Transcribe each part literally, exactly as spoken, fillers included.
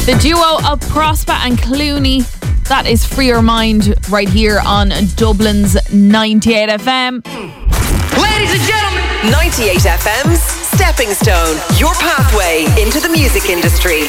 The duo of Prosper and Clooney. That is Free Your Mind right here on Dublin's ninety-eight F M. Ladies and gentlemen, ninety-eight F M's Stepping Stone, your pathway into the music industry.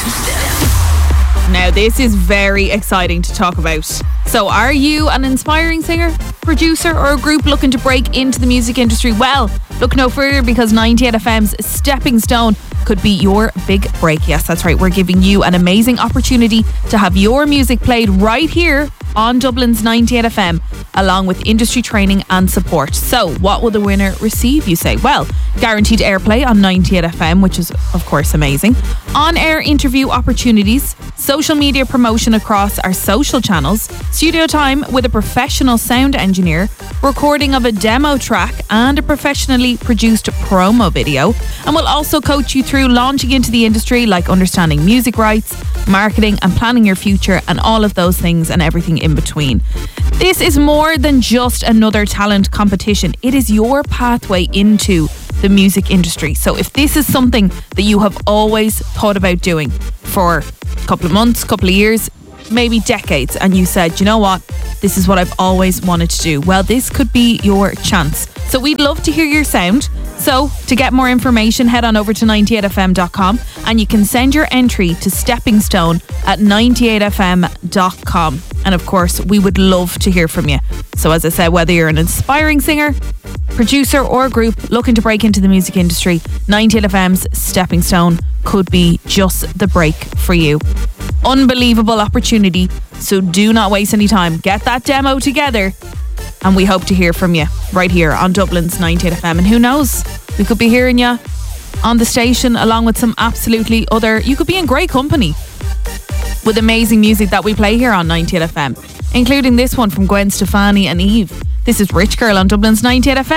Now, this is very exciting to talk about. So, are you an inspiring singer, producer, or a group looking to break into the music industry? Well, look no further, because ninety-eight F M's Stepping Stone could be your big break. Yes, that's right. We're giving you an amazing opportunity to have your music played right here on Dublin's ninety-eight F M, along with industry training and support. So, what will the winner receive, you say? Well, guaranteed airplay on ninety-eight F M, which is, of course, amazing. On-air interview opportunities, social media promotion across our social channels, studio time with a professional sound engineer, recording of a demo track, and a professionally produced promo video. And we'll also coach you through launching into the industry, like understanding music rights, marketing, and planning your future, and all of those things and everything in between. This is more than just another talent competition. It is your pathway into the music industry. So if this is something that you have always thought about doing for a couple of months, couple of years, maybe decades, and you said, you know what, this is what I've always wanted to do, well, this could be your chance. So we'd love to hear your sound. So to get more information, head on over to ninety-eight f m dot com, and you can send your entry to Stepping Stone at ninety-eight f m dot com. And of course, we would love to hear from you. So as I said, whether you're an inspiring singer, producer, or group looking to break into the music industry, ninety-eight F M's Stepping Stone could be just the break for you. Unbelievable opportunity, so do not waste any time. Get that demo together, and we hope to hear from you right here on Dublin's ninety-eight F M. And who knows, we could be hearing you on the station along with some absolutely other, you could be in great company with amazing music that we play here on ninety-eight F M, including this one from Gwen Stefani and Eve. This is Rich Girl on Dublin's ninety-eight F M.